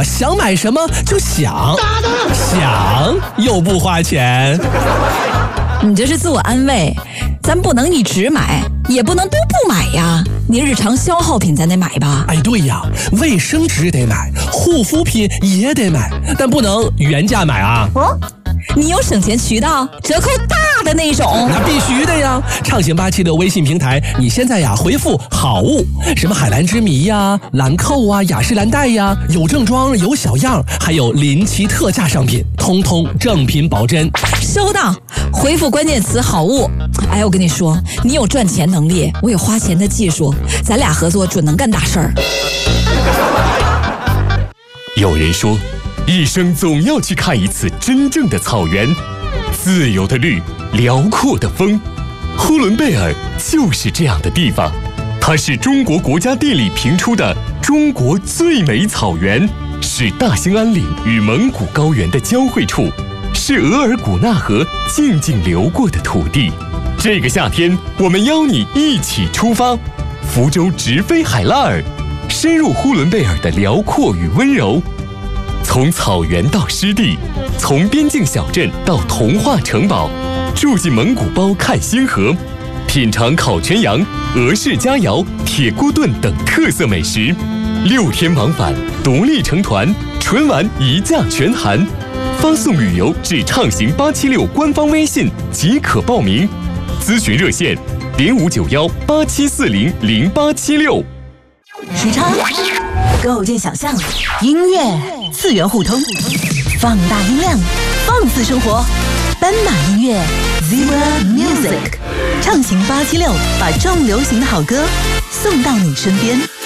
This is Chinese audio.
么想买什么就想，想又不花钱。 你这是自我安慰，咱不能一直买，也不能都不买呀。你日常消耗品咱得买吧？ 哎，对呀，卫生纸得买，护肤品也得买，但不能原价买啊。 哦，你有省钱渠道，折扣大的那种？ 那必须的呀！畅行876微信平台，你现在呀回复好物，什么海蓝之谜呀、兰蔻啊、雅诗兰黛呀，有正装有小样，还有临期特价商品，通通正品保真。 收到，回复关键词好物。哎，我跟你说，你有赚钱能力，我有花钱的技术，咱俩合作准能干大事儿。 有人说，一生总要去看一次真正的草原，自由的绿，辽阔的风。呼伦贝尔就是这样的地方，它是中国国家地理评出的中国最美草原，是大兴安岭与蒙古高原的交汇处，是额尔古纳河静静流过的土地。这个夏天，我们邀你一起出发，福州直飞海拉尔，深入呼伦贝尔的辽阔与温柔。从草原到湿地，从边境小镇到童话城堡，住进蒙古包看星河，品尝烤全羊、俄式佳肴、铁锅炖等特色美食。6天往返，独立成团，纯玩一价全含。发送旅游至畅行876官方微信即可报名。咨询热线059187400876。 时差构建想象，音乐次元互通，放大音量，放肆生活。斑马音乐 Zebra Music， 畅行876，把重流行的好歌送到你身边。